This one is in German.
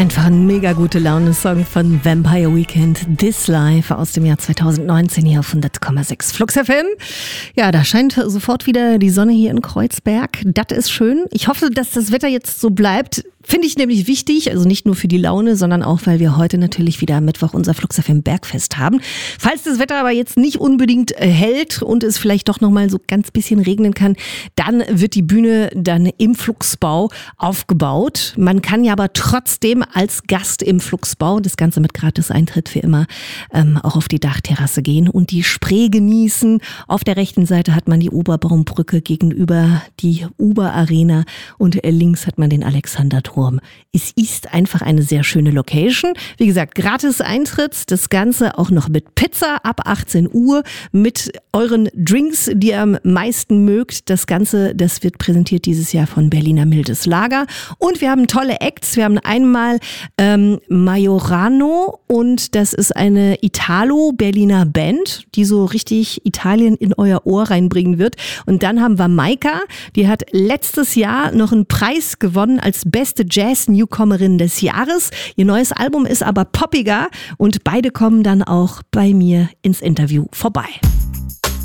Einfach ein mega gute Laune-Song von Vampire Weekend, This Life aus dem Jahr 2019 hier auf 100,6 Flux FM. Ja, da scheint sofort wieder die Sonne hier in Kreuzberg. Das ist schön. Ich hoffe, dass das Wetter jetzt so bleibt. Finde ich nämlich wichtig, also nicht nur für die Laune, sondern auch, weil wir heute natürlich wieder am Mittwoch unser Flux FM Bergfest haben. Falls das Wetter aber jetzt nicht unbedingt hält und es vielleicht doch nochmal so ganz bisschen regnen kann, dann wird die Bühne dann im Fluxbau aufgebaut. Man kann ja aber trotzdem als Gast im Fluxbau, das Ganze mit Gratis-Eintritt für immer, auch auf die Dachterrasse gehen und die Spree genießen. Auf der rechten Seite hat man die Oberbaumbrücke gegenüber die Uber-Arena und links hat man den Alexanderturm. Es ist einfach eine sehr schöne Location. Wie gesagt, gratis Eintritt, das Ganze auch noch mit Pizza ab 18 Uhr, mit euren Drinks, die ihr am meisten mögt. Das Ganze, das wird präsentiert dieses Jahr von Berliner Mildes Lager. Und wir haben tolle Acts. Wir haben einmal Majorano und das ist eine Italo-Berliner Band, die so richtig Italien in euer Ohr reinbringen wird. Und dann haben wir Maika, die hat letztes Jahr noch einen Preis gewonnen als beste Jazz-Newcomerin des Jahres. Ihr neues Album ist aber poppiger und beide kommen dann auch bei mir ins Interview vorbei.